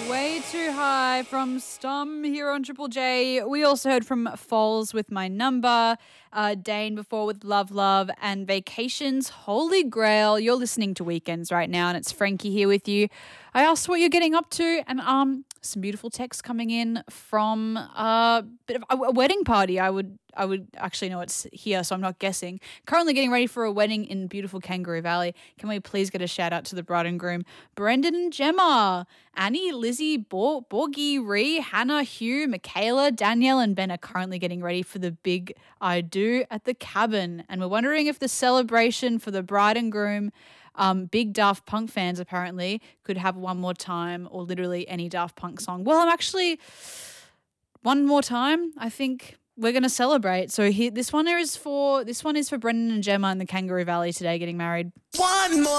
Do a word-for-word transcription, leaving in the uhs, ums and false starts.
Way Too High from Stum here on Triple J. We also heard from Foals with My Number, uh, Dane before with Love Love, and Vacations Holy Grail. You're listening to Weekends right now, and it's Frankie here with you. I asked what you're getting up to, and um, some beautiful texts coming in from a bit of a, a wedding party. I would I would actually know it's here, so I'm not guessing. Currently getting ready for a wedding in beautiful Kangaroo Valley. Can we please get a shout out to the bride and groom, Brendan and Gemma, Annie, Lizzie, Bor- Borgie, Ree, Hannah, Hugh, Michaela, Danielle, and Ben are currently getting ready for the big I do at the cabin. And we're wondering if the celebration for the bride and groom, um, big Daft Punk fans apparently, could have One More Time or literally any Daft Punk song. Well, I'm actually, One More Time, I think we're going to celebrate. So here, this one is for this one is for Brendan and Gemma in the Kangaroo Valley today getting married. One more.